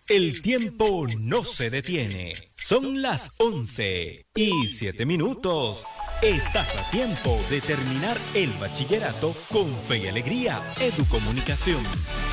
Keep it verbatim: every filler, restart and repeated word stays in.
El tiempo no se detiene. Son las once y siete minutos. Estás a tiempo de terminar el bachillerato con fe y alegría. Educomunicación.